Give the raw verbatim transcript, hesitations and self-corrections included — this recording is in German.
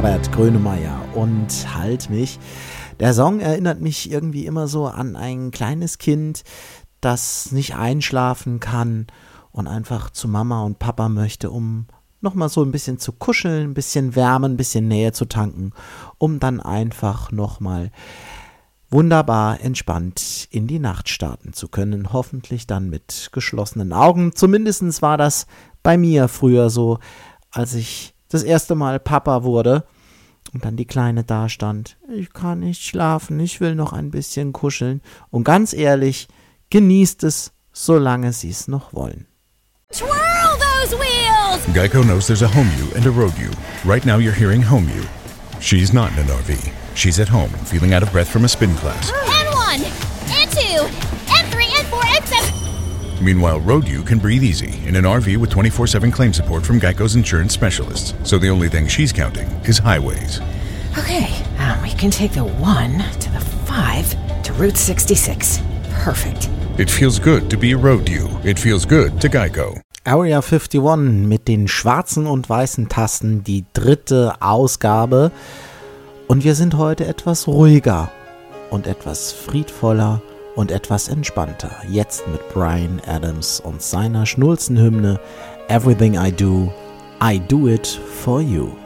Herbert Grönemeyer und Halt mich. Der Song erinnert mich irgendwie immer so an ein kleines Kind, das nicht einschlafen kann und einfach zu Mama und Papa möchte, um nochmal so ein bisschen zu kuscheln, ein bisschen wärmen, ein bisschen Nähe zu tanken, um dann einfach nochmal wunderbar entspannt in die Nacht starten zu können. Hoffentlich dann mit geschlossenen Augen. Zumindest war das bei mir früher so, als ich das erste Mal Papa wurde und dann die Kleine da stand. Ich kann nicht schlafen, ich will noch ein bisschen kuscheln. Und ganz ehrlich, genießt es, solange sie es noch wollen. Twirl those wheels! Geico knows there's a home you and a road you. Right now you're hearing home you. She's not in an R V. She's at home, feeling out of breath from a spin class. And one, and two, and three, and four, and seven. Meanwhile, road you can breathe easy in an R V with twenty-four seven claim support from Geico's insurance specialists. So the only thing she's counting is highways. Okay, um, we can take the one to the five to Route sixty-six. Perfect. It feels good to be a road you. It feels good to Geico. Area einundfünfzig mit den schwarzen und weißen Tasten, die dritte Ausgabe. Und wir sind heute etwas ruhiger und etwas friedvoller und etwas entspannter. Jetzt mit Bryan Adams und seiner Schnulzenhymne Everything I Do, I Do It For You.